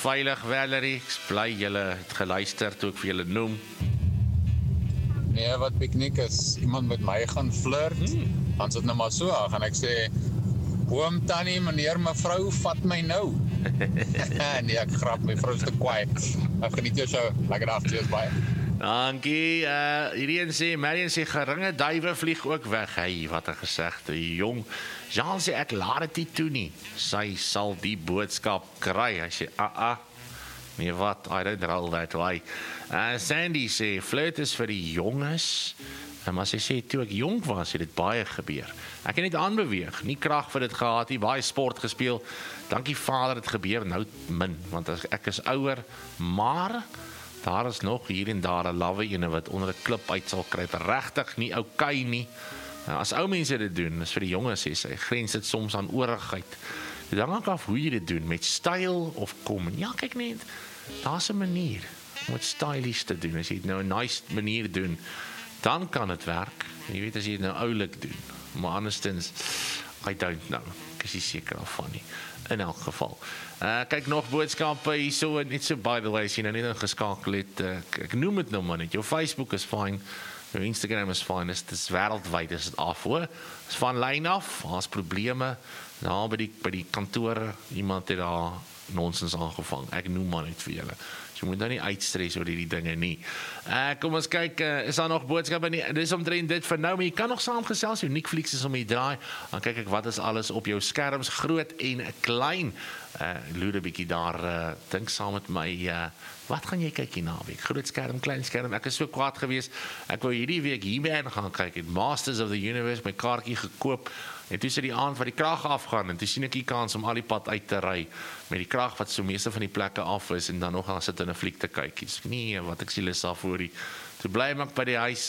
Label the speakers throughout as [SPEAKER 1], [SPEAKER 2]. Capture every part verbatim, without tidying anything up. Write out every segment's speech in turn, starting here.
[SPEAKER 1] veilig, Valerie. Ek is bly julle het geluister toe ek vir julle noem.
[SPEAKER 2] Nee, wat piknik is, iemand met my gaan flirt, hmm. dan sit nou maar so, gaan ek sê, oom, tannie, meneer, mevrou, vat my nou. Nee, ek grap, my vrou is te kwaai. Ek geniet jou show, lekker dag, cheers, bye.
[SPEAKER 1] Dankie, uh, hierdie een sê, Marion sê, geringe duive vlieg ook weg. Hey, wat 'n gesegde, jong. Jean sê, ek laat dit nie toe nie. Sy sal die boodskap kry. Hy sê, ah, ah. Nee, wat? I don't roll that way. Uh, Sandy sê, flirt is vir die jonges. En maar sy sê, toe ek jong was, het dit baie gebeur. Ek het net aanbeweeg, nie krag vir dit gehad, nie baie sport gespeel. Dankie Vader, het gebeur nou min, want ek is ouer, maar daar is nog hier en daar 'n lawwe ene wat onder 'n klip uit sal kruip. Regtig nie oukei nie. Nou, as ou mense dit doen, is vir die jonges sê sy, grens dit soms aan oorigheid. Dit hang ook af hoe jy dit doen, met styl of kom. Ja, kyk net, daar's 'n manier om dit stylish te doen. As jy dit nou 'n nice manier doen, dan kan dit werk. Jy weet as jy dit nou oulik doen. Maar anderstens, I don't know. Ek is nie seker daarvan nie. In elk geval. Uh, kyk nog boodskappe hier so, net so by the way, as jy nou net ingeskakel het, uh, ek noem het nou maar net, jou Facebook is fine, jou Instagram is fine, dit is wêreldwyd, is dit af hoor, is van lyn af, daar's probleme, daar by die, by die kantoor, iemand het daar nonsens aangevang, ek noem maar net vir julle. So jy moet nou nie uitstres oor die dinge nie. Uh, kom ons kyk, uh, is daar nog boodskappe nie? Dis omtrent dit vir nou, maar jy kan nog saamgesels, Uniekflix is om die draai, dan kyk ek wat is alles op jou skerms, groot en klein. Uh, loer 'n bietjie daar, uh, dink saam met my, uh, wat gaan jy kyk hier naweek? Groot skerm, klein skerm, ek is so kwaad gewees, ek wou hierdie week hierby gaan kyk, het Masters of the Universe, my kaartjie gekoop, en toe sit die aand wat die krag afgaan, en toe sien ek die kans om al die pad uit te ry, met die krag wat so meeste van die plekke af is, en dan nog gaan sit in 'n fliek te kyk, so, nee, wat ek sien is daar voor die, so bly ek by die huis,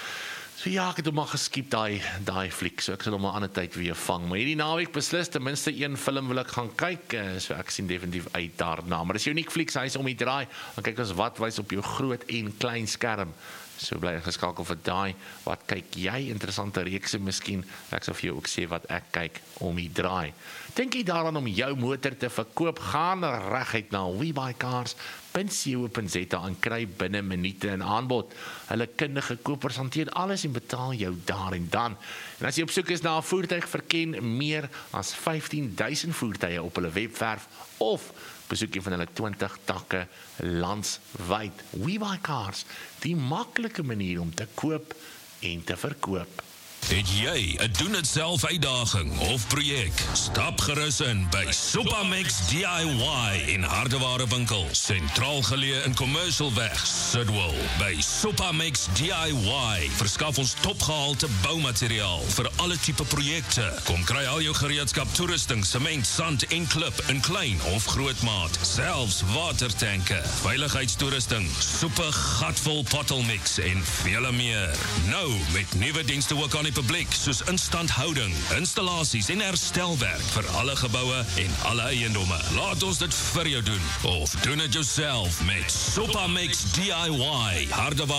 [SPEAKER 1] so ja, ek het hom maar geskiep daai daai fliek, so ek sal hom maar ander tyd weer vang, maar hierdie naweek beslis, ten minste een film wil ek gaan kyk, so ek sien definitief uit daarna, maar as jy Uniekflix hy is om die draai, dan kyk ons wat wys op jou groot en klein skerm, so bly geskakel vir daai, wat kyk jy, interessante reekse miskien, ek sal vir jou ook sê wat ek kyk om die draai. Dink jy daaraan om jou motor te verkoop, gaan reguit na WeBuyCars punt co punt za en kry binne minute 'n aanbod. Hulle kundige kopers hanteer alles en betaal jou daar en dan. En as jy op soek is na 'n voertuig, verken meer as vyftien duisend voertuie op hulle webwerf of besoek een van hulle twintig takke landswyd. WeBuyCars, die maklike manier om te koop en te verkoop.
[SPEAKER 3] Het jy 'n doen dit self uitdaging of projek? Stap gerus in by Supamex D I Y in Hardeware winkel, sentraal geleë in Commercial Weg, Sidwell. By Supamex D I Y verskaf ons topgehalte boumateriaal vir alle tipe projekte. Kom kry al jou gereedskap, toerusting, sement, sand en klip in klein of groot maat, selfs watertanke, veiligheidstoerusting, soepe gatvol pottelmix en vele meer. Nou met nuwe dienste ook aan die publiek, soos instandhouding, installasies en herstelwerk vir alle geboue en alle eiendomme. Laat ons dit vir jou doen, of doen dit jouself met Supamex D I Y, Hardewa